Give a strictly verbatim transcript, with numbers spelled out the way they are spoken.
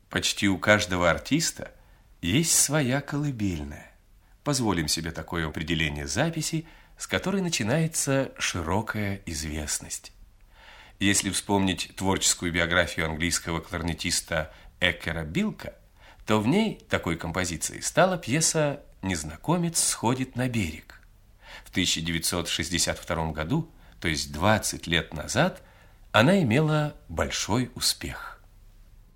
Почти у каждого артиста есть своя колыбельная. Позволим себе такое определение записи, с которой начинается широкая известность. Если вспомнить творческую биографию английского кларнетиста Эккера Билка, то в ней такой композицией стала пьеса «Незнакомец сходит на берег». В тысяча девятьсот шестьдесят втором году, то есть двадцать лет назад, она имела большой успех.